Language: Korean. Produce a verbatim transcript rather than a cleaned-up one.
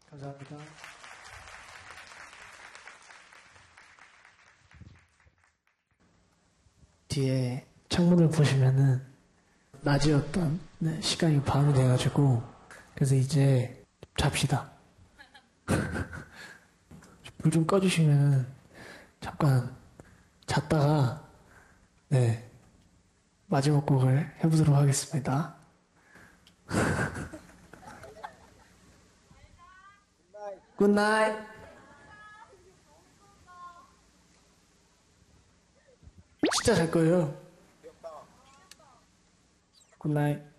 감사합니다. 뒤에 창문을 보시면은 낮이었던 네, 시간이 밤이 돼가지고 그래서 이제 잡시다. 불 좀 꺼주시면은 잠깐 잤다가 네 마지막 곡을 해보도록 하겠습니다. 굿나잇. 진짜 잘 거예요. 굿나잇.